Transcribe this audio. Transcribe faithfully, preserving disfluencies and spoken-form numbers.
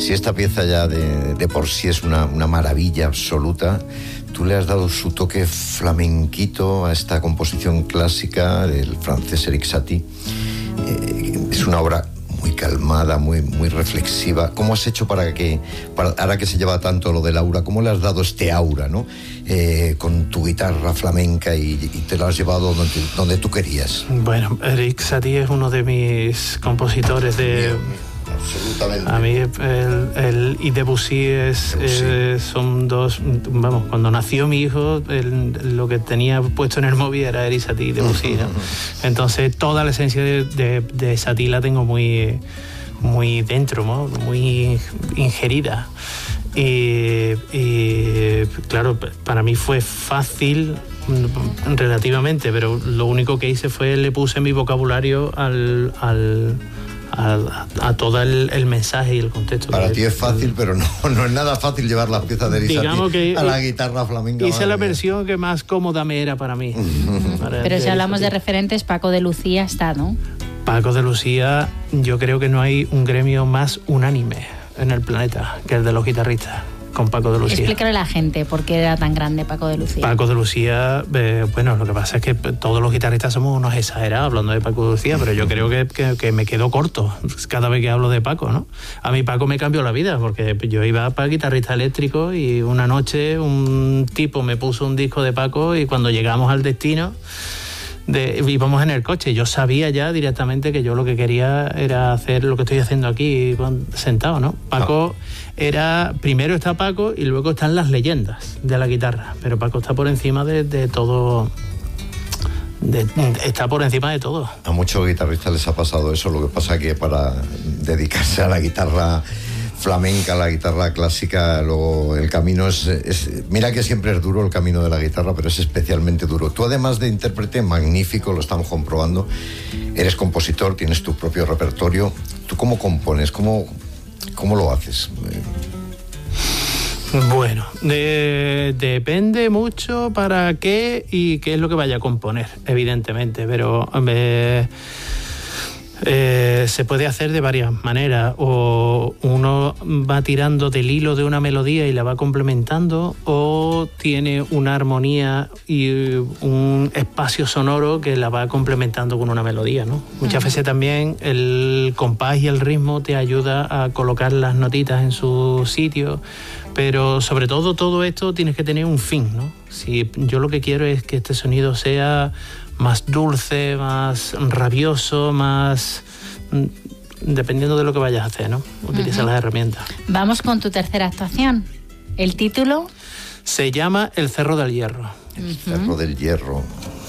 si esta pieza ya de, de por sí es una, una maravilla absoluta, tú le has dado su toque flamenquito a esta composición clásica del francés Erik Satie. Eh, es una obra muy calmada, muy, muy reflexiva. ¿Cómo has hecho para que, para, ahora que se lleva tanto lo del aura, cómo le has dado este aura, ¿no? Eh, con tu guitarra flamenca y, y te lo has llevado donde, donde tú querías? Bueno, Erik Satie es uno de mis compositores de... Bien. Absolutamente. A mí el, el y Debussy, es, Debussy. Eh, son dos, vamos, cuando nació mi hijo, el, lo que tenía puesto en el móvil era Erik Satie y Debussy, ¿no? Entonces toda la esencia de, de, de Satie la tengo muy, muy dentro, ¿no? Muy ingerida. Y, y claro, para mí fue fácil relativamente, pero lo único que hice fue le puse mi vocabulario al... al A, a, a todo el, el mensaje y el contexto. Para ti es fácil, pero no, no es nada fácil llevar las piezas de Erik Satie a la guitarra flamenca. Hice la versión que más cómoda me era para mí. para pero si hablamos de referentes, Paco de Lucía está, ¿no? Paco de Lucía, yo creo que no hay un gremio más unánime en el planeta que el de los guitarristas, con Paco de Lucía. Explícale a la gente por qué era tan grande Paco de Lucía. Paco de Lucía, eh, bueno, lo que pasa es que todos los guitarristas somos unos exagerados hablando de Paco de Lucía, pero yo creo que, que, que me quedo corto cada vez que hablo de Paco, ¿no? A mí Paco me cambió la vida, porque yo iba para guitarrista eléctrico y una noche un tipo me puso un disco de Paco y cuando llegamos al destino... De, íbamos en el coche, yo sabía ya directamente que yo lo que quería era hacer lo que estoy haciendo aquí sentado, ¿no? Paco era, primero está Paco y luego están las leyendas de la guitarra, pero Paco está por encima de, de todo, de, está por encima de todo. A muchos guitarristas les ha pasado eso, lo que pasa que para dedicarse a la guitarra flamenca, la guitarra clásica, luego el camino es, es... Mira que siempre es duro el camino de la guitarra, pero es especialmente duro. Tú, además de intérprete magnífico, lo estamos comprobando, eres compositor, tienes tu propio repertorio. ¿Tú cómo compones? ¿Cómo, cómo lo haces? Bueno, de, depende mucho para qué y qué es lo que vaya a componer, evidentemente, pero... Eh, Eh, se puede hacer de varias maneras, o uno va tirando del hilo de una melodía y la va complementando, o tiene una armonía y un espacio sonoro que la va complementando con una melodía, ¿no? Muchas uh-huh. veces también el compás y el ritmo te ayuda a colocar las notitas en su sitio, pero sobre todo todo esto tienes que tener un fin, ¿no? Si yo lo que quiero es que este sonido sea más dulce, más rabioso, más... dependiendo de lo que vayas a hacer, ¿no? Utiliza uh-huh. las herramientas. Vamos con tu tercera actuación. ¿El título? Se llama El Cerro del Hierro. El uh-huh. Cerro del Hierro.